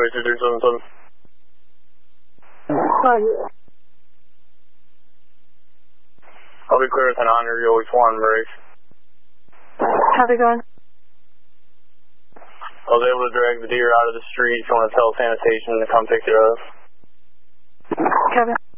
28377. I'll be clear with an honor, you always one, brace. How's it going? I was able to drag the deer out of the street. If you want to tell sanitation to come pick it up. Kevin.